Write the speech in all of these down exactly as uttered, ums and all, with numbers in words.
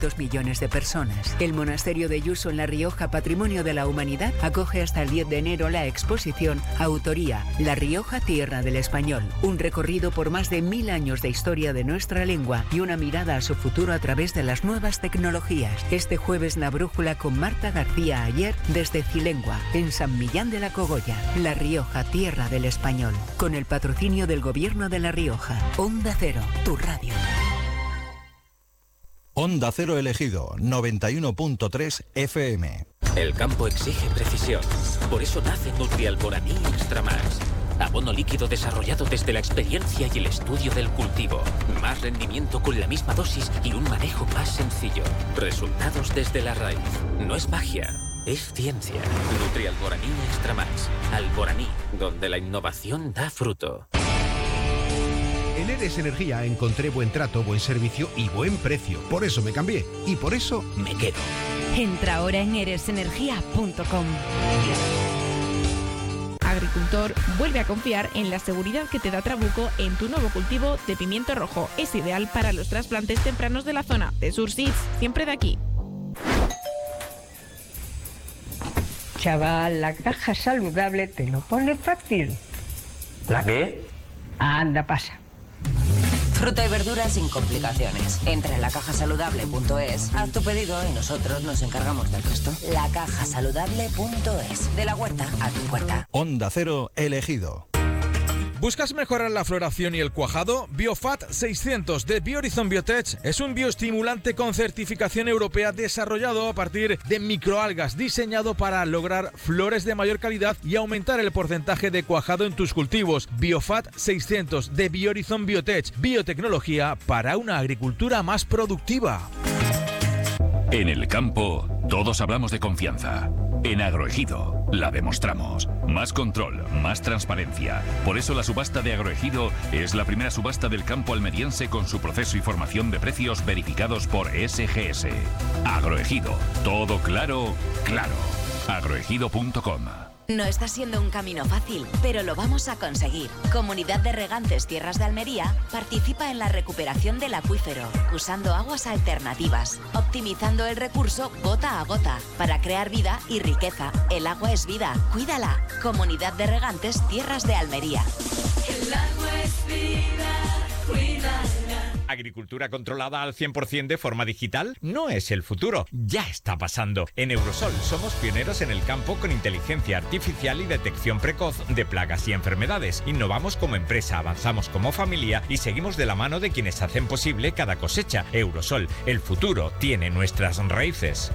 Dos millones de personas. El monasterio de Yuso en La Rioja, Patrimonio de la Humanidad, acoge hasta el diez de enero la exposición Autoría, La Rioja, Tierra del Español. Un recorrido por más de mil años de historia de nuestra lengua y una mirada a su futuro a través de las nuevas tecnologías. Este jueves La Brújula con Marta García Ayer desde Cilengua, en San Millán de la Cogolla. La Rioja, Tierra del Español. Con el patrocinio del Gobierno de La Rioja. Onda Cero, tu radio. Onda Cero Elegido, noventa y uno punto tres F M. El campo exige precisión. Por eso nace Nutrialboraní Extra Más. Abono líquido desarrollado desde la experiencia y el estudio del cultivo. Más rendimiento con la misma dosis y un manejo más sencillo. Resultados desde la raíz. No es magia, es ciencia. Nutrialboraní Extra Más. Alboraní, donde la innovación da fruto. En Eres Energía encontré buen trato, buen servicio y buen precio. Por eso me cambié y por eso me quedo. Entra ahora en eres energía punto com. Agricultor, vuelve a confiar en la seguridad que te da Trabuco en tu nuevo cultivo de pimiento rojo. Es ideal para los trasplantes tempranos de la zona. De Surseeds, siempre de aquí. Chaval, la caja saludable te lo pone fácil. ¿La qué? Anda, pasa. Fruta y verdura sin complicaciones. Entra en la caja saludable punto es, haz tu pedido y nosotros nos encargamos del resto. la caja saludable punto es. De la huerta a tu puerta. Onda Cero Elegido. ¿Buscas mejorar la floración y el cuajado? Biofat seiscientos de Biohorizon Biotech es un bioestimulante con certificación europea desarrollado a partir de microalgas, diseñado para lograr flores de mayor calidad y aumentar el porcentaje de cuajado en tus cultivos. Biofat seiscientos de Biohorizon Biotech, biotecnología para una agricultura más productiva. En el campo, todos hablamos de confianza. En Agroejido la demostramos. Más control, más transparencia. Por eso la subasta de Agroejido es la primera subasta del campo almeriense con su proceso y formación de precios verificados por S G S. Agroejido. Todo claro, claro. agroejido punto com. No está siendo un camino fácil, pero lo vamos a conseguir. Comunidad de Regantes Tierras de Almería participa en la recuperación del acuífero, usando aguas alternativas, optimizando el recurso gota a gota, para crear vida y riqueza. El agua es vida, cuídala. Comunidad de Regantes Tierras de Almería. El agua es vida, cuídala. ¿Agricultura controlada al cien por ciento de forma digital? No es el futuro, ya está pasando. En Eurosol somos pioneros en el campo con inteligencia artificial y detección precoz de plagas y enfermedades. Innovamos como empresa, avanzamos como familia y seguimos de la mano de quienes hacen posible cada cosecha. Eurosol, el futuro tiene nuestras raíces.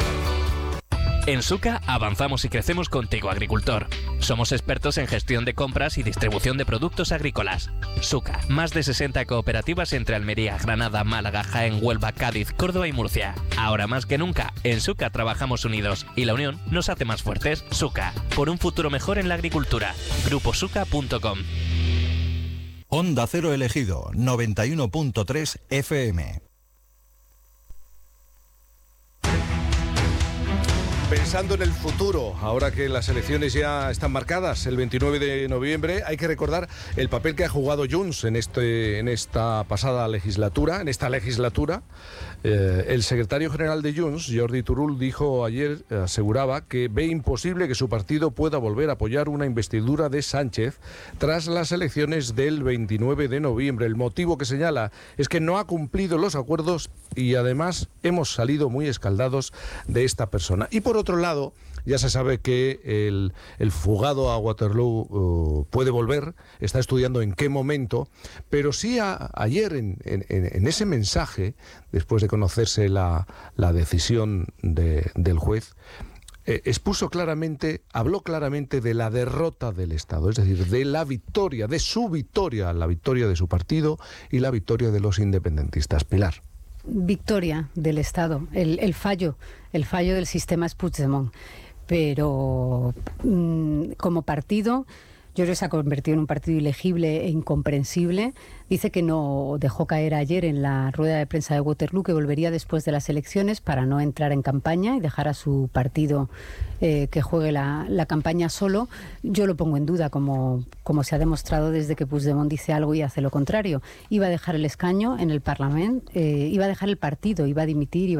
En Suca avanzamos y crecemos contigo, agricultor. Somos expertos en gestión de compras y distribución de productos agrícolas. Suca, más de sesenta cooperativas entre Almería, Granada, Málaga, Jaén, Huelva, Cádiz, Córdoba y Murcia. Ahora más que nunca, en Suca trabajamos unidos y la unión nos hace más fuertes. Suca, por un futuro mejor en la agricultura. grupo suca punto com. Onda Cero Elegido, noventa y uno punto tres F M. Pensando en el futuro, ahora que las elecciones ya están marcadas el veintinueve de noviembre, hay que recordar el papel que ha jugado Junts en, este, en esta pasada legislatura, en esta legislatura. Eh, el secretario general de Junts, Jordi Turull, dijo ayer, aseguraba que ve imposible que su partido pueda volver a apoyar una investidura de Sánchez tras las elecciones del veintinueve de noviembre. El motivo que señala es que no ha cumplido los acuerdos y además hemos salido muy escaldados de esta persona. Y por otro lado, ya se sabe que el, el fugado a Waterloo uh, puede volver, está estudiando en qué momento, pero sí a, ayer en, en, en ese mensaje, después de conocerse la, la decisión de, del juez, eh, expuso claramente, habló claramente de la derrota del Estado, es decir, de la victoria, de su victoria, la victoria de su partido y la victoria de los independentistas. Pilar. Victoria del Estado, el, el fallo, el fallo del sistema es Puigdemont. Pero mmm, como partido, yo creo que se ha convertido en un partido ilegible e incomprensible. Dice que no dejó caer ayer en la rueda de prensa de Waterloo que volvería después de las elecciones para no entrar en campaña y dejar a su partido eh, que juegue la, la campaña solo. Yo lo pongo en duda, como, como se ha demostrado desde que Puigdemont dice algo y hace lo contrario. Iba a dejar el escaño en el Parlamento, eh, iba a dejar el partido, iba a dimitir, iba